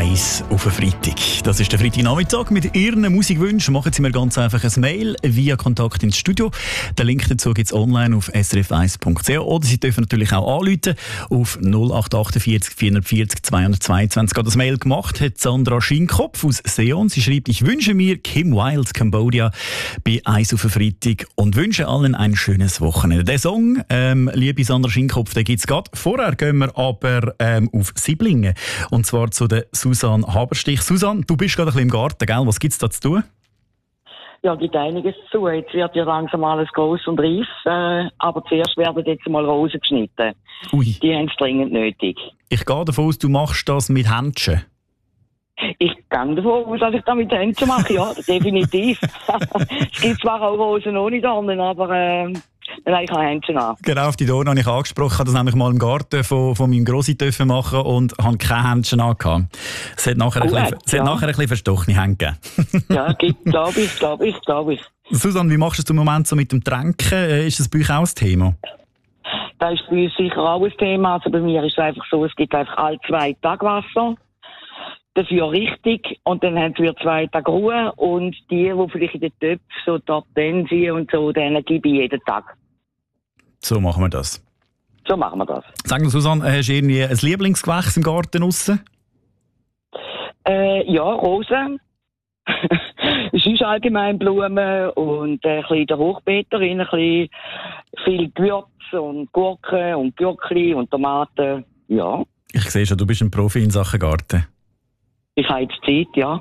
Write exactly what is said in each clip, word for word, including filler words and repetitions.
Eis auf einen Freitag. Das ist der Freitagnachmittag. Mit Ihren Musikwünschen machen Sie mir ganz einfach ein Mail via Kontakt ins Studio. Den Link dazu gibt es online auf s r f eins punkt c h oder Sie dürfen natürlich auch anrufen auf null acht acht vier vier vier null zwei zwei zwei. Das Mail gemacht hat Sandra Schinkopf aus Seon. Sie schreibt: Ich wünsche mir Kim Wilde Cambodia bei Eis auf einen Freitag und wünsche allen ein schönes Wochenende. Der Song, ähm, liebe Sandra Schinkopf, den gibt es gerade. Vorher gehen wir aber ähm, auf Sieblingen. Und zwar zu der Susanne Haberstich. Susanne, du bist gerade ein bisschen im Garten, gell? Was gibt es da zu tun? Ja, gibt einiges zu. Jetzt wird ja langsam alles gross und reif. Äh, aber zuerst werden jetzt mal Rosen geschnitten. Ui. Die haben es dringend nötig. Ich gehe davon aus, du machst das mit Händchen. Ich gehe davon aus, dass ich das mit Händchen mache, ja, definitiv. Es gibt zwar auch Rosen ohne Dornen, aber äh, nein, ich habe Händchen an. Genau, auf die Dornen habe ich angesprochen. Ich habe das nämlich mal im Garten von, von meinem Grossi dürfen machen und habe keine Händchen angehabt. Es hat nachher, Gut, ein, bisschen, es ja. hat nachher ein bisschen verstochene Hände gegeben. Ja, gibt, glaube ich, glaube ich, glaube ich. Susanne, wie machst du es im Moment so mit dem Tränken? Ist das bei euch auch ein Thema? Das ist bei uns sicher auch ein Thema. Also bei mir ist es einfach so, es gibt einfach alle zwei Tage Wasser. Dafür richtig. Und dann haben wir zwei Tage Ruhe. Und die, die vielleicht in den Töpfen so dort sind und so, denen gebe ich jeden Tag. So machen wir das. So machen wir das. Sag mir, Susanne, hast du irgendwie ein Lieblingsgewächs im Garten draussen? Äh, ja, Rosen. Es ist allgemein Blumen und äh, ein bisschen der Hochbeete drin, ein bisschen viel Gewürz und Gurken und Gürkli und Tomaten. Ja. Ich sehe schon, du bist ein Profi in Sachen Garten. Ich habe jetzt Zeit, ja.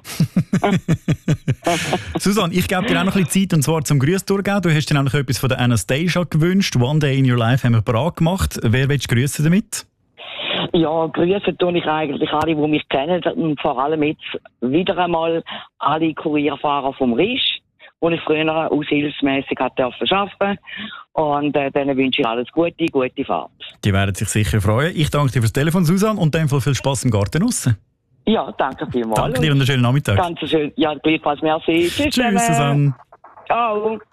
Susanne, ich gebe dir auch noch ein bisschen Zeit, und zwar zum Grüß durchgeben. Du hast dir nämlich etwas von der Anastasia gewünscht. One Day in Your Life haben wir parat gemacht. Wer willst du grüßen damit? Ja, grüßen tue ich eigentlich alle, die mich kennen. Und vor allem jetzt wieder einmal alle Kurierfahrer vom Risch, die ich früher aushilfsmässig arbeiten durfte. Und äh, denen wünsche ich alles Gute, gute Fahrt. Die werden sich sicher freuen. Ich danke dir fürs Telefon, Susanne, und in dem Fall viel Spass im Garten draussen. Ja, danke vielmals. Danke dir und einen schönen Nachmittag. Ganz schön. Ja, gleichfalls. Merci. Tschüss, Tschüss, Susanne. Ciao.